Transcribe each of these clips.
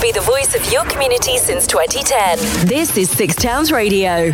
be the voice of your community since 2010. This is Six Towns Radio.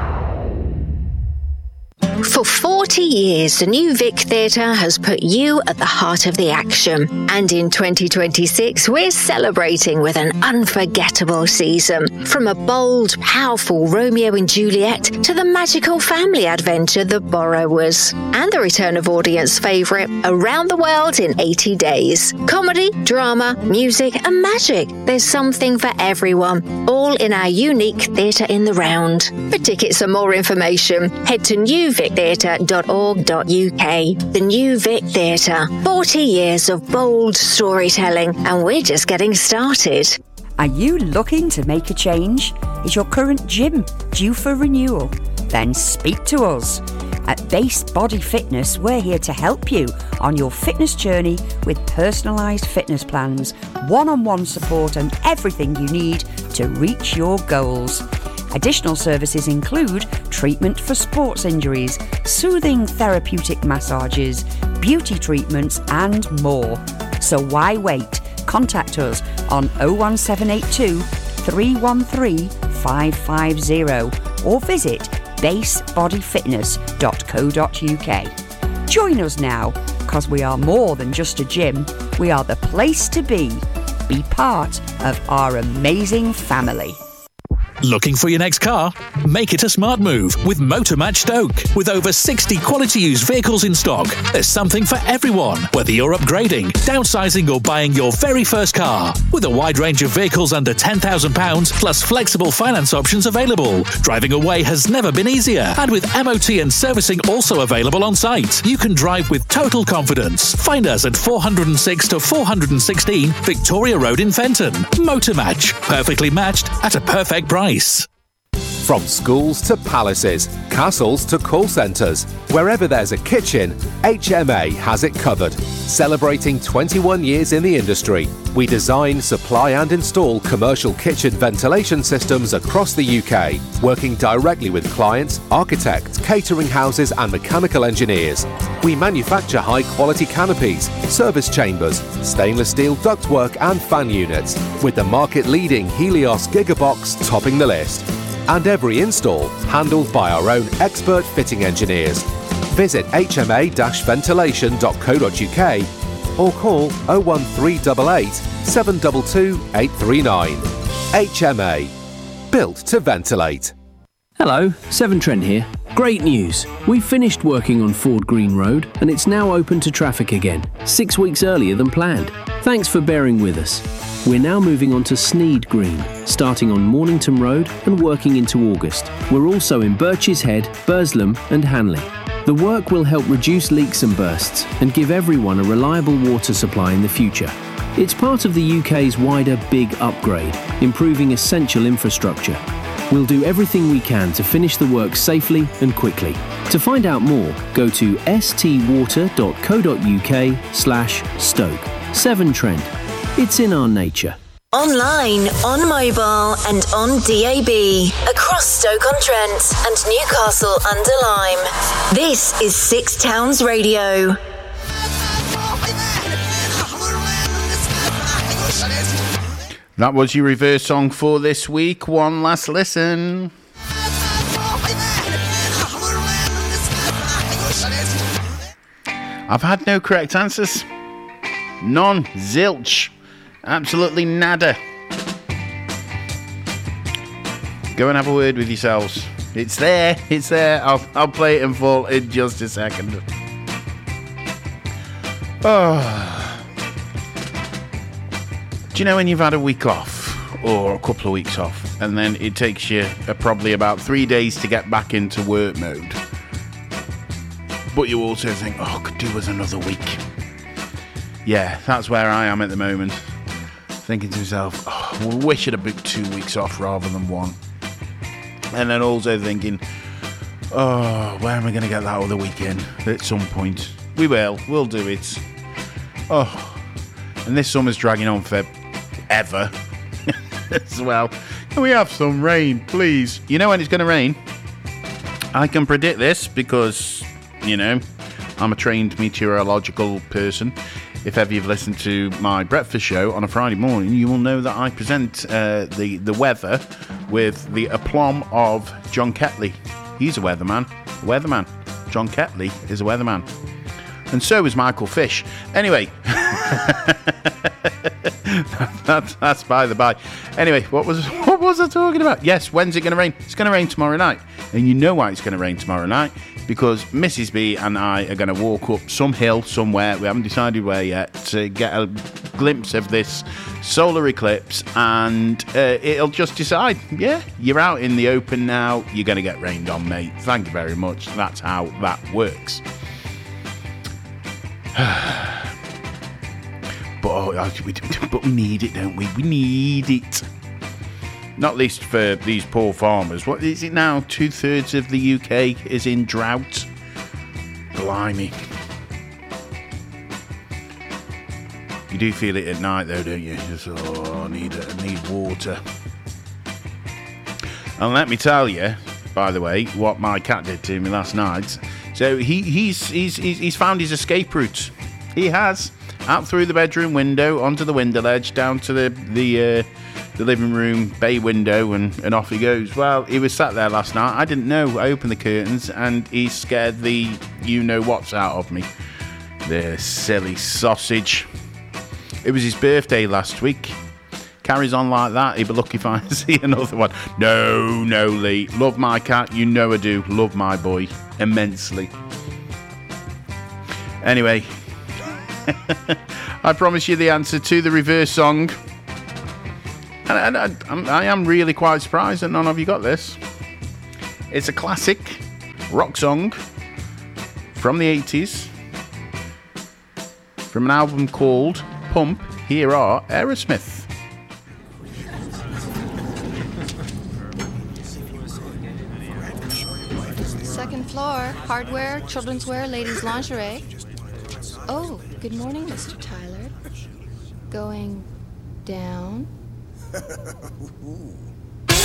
For 40 years, the New Vic Theatre has put you at the heart of the action. And in 2026, we're celebrating with an unforgettable season. From a bold, powerful Romeo and Juliet to the magical family adventure The Borrowers. And the return of audience favourite, Around the World in 80 Days. Comedy, drama, music and magic. There's something for everyone, all in our unique Theatre in the Round. For tickets and more information, head to newvictheatre.org.uk. The New Vic Theatre. 40 years of bold storytelling, and we're just getting started. Are you looking to make a change? Is your current gym due for renewal? Then speak to us. At Base Body Fitness, we're here to help you on your fitness journey with personalised fitness plans, one-on-one support and everything you need to reach your goals. Additional services include treatment for sports injuries, soothing therapeutic massages, beauty treatments and more. So why wait? Contact us on 01782 313 550 or visit basebodyfitness.co.uk. Join us now, because we are more than just a gym. We are the place to be. Be part of our amazing family. Looking for your next car? Make it a smart move with Motormatch Stoke. With over 60 quality used vehicles in stock, there's something for everyone, whether you're upgrading, downsizing or buying your very first car. With a wide range of vehicles under £10,000 plus flexible finance options available, driving away has never been easier. And with MOT and servicing also available on site, you can drive with total confidence. Find us at 406 to 416 Victoria Road in Fenton. Motormatch, perfectly matched at a perfect price. From schools to palaces, castles to call centres, wherever there's a kitchen, HMA has it covered. Celebrating 21 years in the industry, we design, supply and install commercial kitchen ventilation systems across the UK, working directly with clients, architects, catering houses and mechanical engineers. We manufacture high-quality canopies, service chambers, stainless steel ductwork and fan units, with the market-leading Helios Gigabox topping the list. And every install handled by our own expert fitting engineers. Visit hma-ventilation.co.uk or call 01388 722 839. HMA. Built to ventilate. Hello, Severn Trent here. Great news! We've finished working on Ford Green Road and it's now open to traffic again, 6 weeks earlier than planned. Thanks for bearing with us. We're now moving on to Sneed Green, starting on Mornington Road and working into August. We're also in Birches Head, Burslem and Hanley. The work will help reduce leaks and bursts and give everyone a reliable water supply in the future. It's part of the UK's wider Big Upgrade, improving essential infrastructure. We'll do everything we can to finish the work safely and quickly. To find out more, go to stwater.co.uk/Stoke. Severn Trent. It's in our nature. Online, on mobile and on DAB. Across Stoke-on-Trent and Newcastle under Lyme. This is Six Towns Radio. That was your reverse song for this week. One last listen. I've had no correct answers. None. Zilch. Absolutely nada. Go and have a word with yourselves. It's there. It's there. I'll play it in full in just a second. Oh. Do you know when you've had a week off or a couple of weeks off and then it takes you probably about 3 days to get back into work mode, but you also think, oh, I could do with another week. Yeah, that's where I am at the moment. Thinking to myself, oh, I wish I'd have booked 2 weeks off rather than one. And then also thinking, oh, where am I going to get that other weekend at some point? We'll do it. Oh, and this summer's dragging on for ever as well. Can we have some rain, please? You know when it's going to rain? I can predict this because, you know, I'm a trained meteorological person. if ever you've listened to my breakfast show on a Friday morning, you will know that I present the weather with the aplomb of John Ketley. He's a weatherman. John Ketley is a weatherman. And so is Michael Fish. Anyway, that's by the by. Anyway, what was I talking about? Yes, when's it going to rain? It's going to rain tomorrow night. And you know why it's going to rain tomorrow night? Because Mrs. B and I are going to walk up some hill somewhere, we haven't decided where yet, to get a glimpse of this solar eclipse, and it'll just decide, yeah, you're out in the open now, you're going to get rained on, mate. Thank you very much. That's how that works. But we need it, don't we? We need it. Not least for these poor farmers. What is it now? 2/3 of the UK is in drought. Blimey. You do feel it at night, though, don't you? Just, I need water. And let me tell you, by the way, what my cat did to me last night. So he's found his escape route. He has. Out through the bedroom window, onto the window ledge, down to the living room bay window, and off he goes. Well, he was sat there last night. I didn't know. I opened the curtains, and he scared the you-know-whats out of me. The silly sausage. It was his birthday last week. Carries on like that, he'd be lucky if I see another one. No, Lee. Love my cat, you know I do. Love my boy immensely. Anyway, I promise you the answer to the reverse song. And I am really quite surprised that none of you got this. It's a classic rock song from the 80s, from an album called Pump. Here are Aerosmith. Second floor, hardware, children's wear, ladies' lingerie. Oh, good morning, Mr. Tyler. Going down.